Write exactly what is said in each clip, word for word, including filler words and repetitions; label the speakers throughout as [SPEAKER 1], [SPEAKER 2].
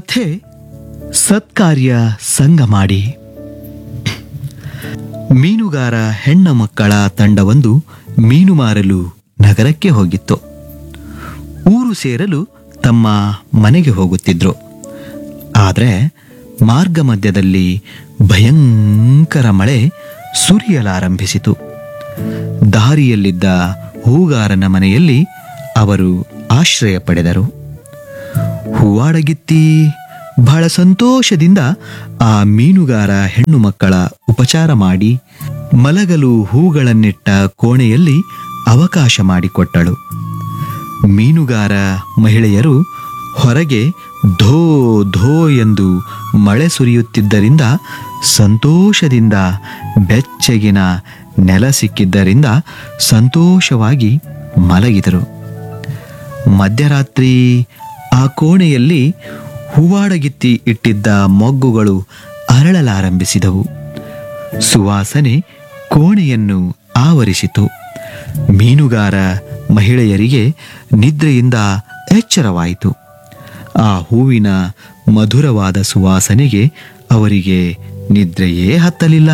[SPEAKER 1] ಕಥೆ ಸತ್ಕಾರ್ಯ ಸಂಗ ಮಾಡಿ. ಮೀನುಗಾರ ಹೆಣ್ಣ ಮಕ್ಕಳ ತಂಡವೊಂದು ಮೀನು ಮಾರಲು ನಗರಕ್ಕೆ ಹೋಗಿತ್ತು. ಊರು ಸೇರಲು ತಮ್ಮ ಮನೆಗೆ ಹೋಗುತ್ತಿದ್ರು. ಆದರೆ ಮಾರ್ಗ ಮಧ್ಯದಲ್ಲಿ ಭಯಂಕರ ಮಳೆ ಸುರಿಯಲಾರಂಭಿಸಿತು. ದಾರಿಯಲ್ಲಿದ್ದ ಹೂಗಾರನ ಮನೆಯಲ್ಲಿ ಅವರು ಆಶ್ರಯ ಪಡೆದರು. ಹೂವಾಡಗಿತ್ತಿ ಬಹಳ ಸಂತೋಷದಿಂದ ಆ ಮೀನುಗಾರ ಹೆಣ್ಣು ಮಕ್ಕಳ ಉಪಚಾರ ಮಾಡಿ ಮಲಗಲು ಹೂಗಳನ್ನಿಟ್ಟ ಕೋಣೆಯಲ್ಲಿ ಅವಕಾಶ ಮಾಡಿಕೊಟ್ಟಳು. ಮೀನುಗಾರ ಮಹಿಳೆಯರು ಹೊರಗೆ ಧೋ ಧೋ ಎಂದು ಮಳೆ ಸುರಿಯುತ್ತಿದ್ದರಿಂದ ಸಂತೋಷದಿಂದ ಬೆಚ್ಚಗಿನ ನೆಲ ಸಿಕ್ಕಿದ್ದರಿಂದ ಸಂತೋಷವಾಗಿ ಮಲಗಿದರು. ಮಧ್ಯರಾತ್ರಿ ಆ ಕೋಣೆಯಲ್ಲಿ ಹೂವಾಡಗಿತ್ತಿ ಇಟ್ಟಿದ್ದ ಮೊಗ್ಗುಗಳು ಅರಳಲಾರಂಭಿಸಿದವು. ಸುವಾಸನೆ ಕೋಣೆಯನ್ನು ಆವರಿಸಿತು. ಮೀನುಗಾರ ಮಹಿಳೆಯರಿಗೆ ನಿದ್ರೆಯಿಂದ ಎಚ್ಚರವಾಯಿತು. ಆ ಹೂವಿನ ಮಧುರವಾದ ಸುವಾಸನೆಗೆ ಅವರಿಗೆ ನಿದ್ರೆಯೇ ಹತ್ತಲಿಲ್ಲ.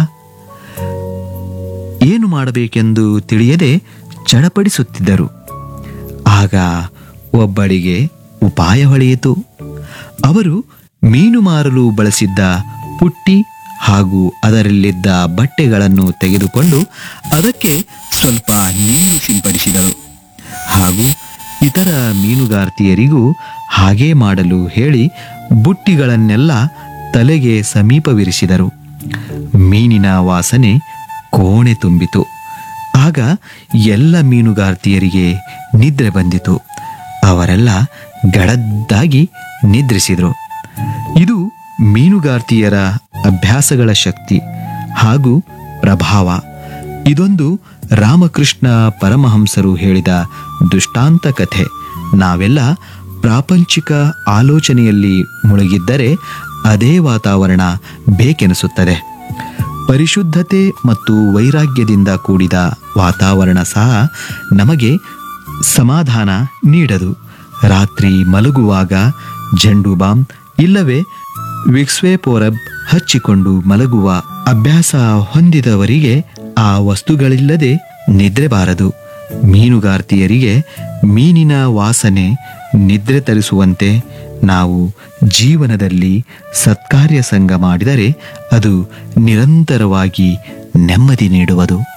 [SPEAKER 1] ಏನು ಮಾಡಬೇಕೆಂದು ತಿಳಿಯದೆ ಚಡಪಡಿಸುತ್ತಿದ್ದರು. ಆಗ ಒಬ್ಬಳಿಗೆ ಉಪಾಯ ಹೊಳೆಯಿತು. ಅವರು ಮೀನು ಮಾರಲು ಬಳಸಿದ್ದ ಪುಟ್ಟಿ ಹಾಗೂ ಅದರಲ್ಲಿದ್ದ ಬಟ್ಟೆಗಳನ್ನು ತೆಗೆದುಕೊಂಡು ಅದಕ್ಕೆ ಸ್ವಲ್ಪ ನೀರು ಸಿಂಪಡಿಸಿದರು. ಹಾಗೂ ಇತರ ಮೀನುಗಾರ್ತಿಯರಿಗೂ ಹಾಗೇ ಮಾಡಲು ಹೇಳಿ ಬುಟ್ಟಿಗಳನ್ನೆಲ್ಲ ತಲೆಗೆ ಸಮೀಪವಿರಿಸಿದರು. ಮೀನಿನ ವಾಸನೆ ಕೋಣೆ ತುಂಬಿತು. ಆಗ ಎಲ್ಲ ಮೀನುಗಾರ್ತಿಯರಿಗೆ ನಿದ್ರೆ ಬಂದಿತು. ಅವರೆಲ್ಲ ಗಡದ್ದಾಗಿ ನಿದ್ರಿಸಿದರು. ಇದು ಮೀನುಗಾರ್ತಿಯರ ಅಭ್ಯಾಸಗಳ ಶಕ್ತಿ ಹಾಗೂ ಪ್ರಭಾವ. ಇದೊಂದು ರಾಮಕೃಷ್ಣ ಪರಮಹಂಸರು ಹೇಳಿದ ದೃಷ್ಟಾಂತ ಕಥೆ. ನಾವೆಲ್ಲ ಪ್ರಾಪಂಚಿಕ ಆಲೋಚನೆಯಲ್ಲಿ ಮುಳುಗಿದ್ದರೆ ಅದೇ ವಾತಾವರಣ ಬೇಕೆನಿಸುತ್ತದೆ. ಪರಿಶುದ್ಧತೆ ಮತ್ತು ವೈರಾಗ್ಯದಿಂದ ಕೂಡಿದ ವಾತಾವರಣ ಸಹ ನಮಗೆ ಸಮಾಧಾನ ನೀಡದು. ರಾತ್ರಿ ಮಲಗುವಾಗ ಜಂಡು ಬಾಂಬ್ ಇಲ್ಲವೇ ವಿಕ್ಸ್ವೇಪೋರಬ್ ಹಚ್ಚಿಕೊಂಡು ಮಲಗುವ ಅಭ್ಯಾಸ ಹೊಂದಿದವರಿಗೆ ಆ ವಸ್ತುಗಳಿಲ್ಲದೆ ನಿದ್ರೆ ಬಾರದು. ಮೀನುಗಾರ್ತಿಯರಿಗೆ ಮೀನಿನ ವಾಸನೆ ನಿದ್ರೆ ತರಿಸುವಂತೆ ನಾವು ಜೀವನದಲ್ಲಿ ಸತ್ಕಾರ್ಯ ಸಂಗ ಮಾಡಿದರೆ ಅದು ನಿರಂತರವಾಗಿ ನೆಮ್ಮದಿ ನೀಡುವುದು.